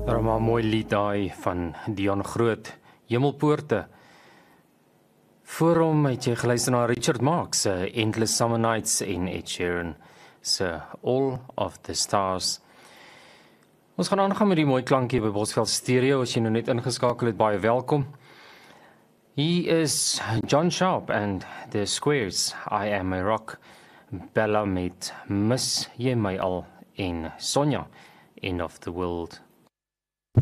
Maar mooi lied daai van Dion Groot, Hemelpoorte. Voor hom het jy geluister na Richard Marx, Endless Summer Nights en Ed Sheeran se All of the Stars. Ons gaan aangaan met die mooi klankie by Bosveld Stereo. As jy nou net ingeskakel het, baie welkom. He is John Sharp and the Squares, I Am a Rock. Bella met Mis jy my al en Sonja, End of the World.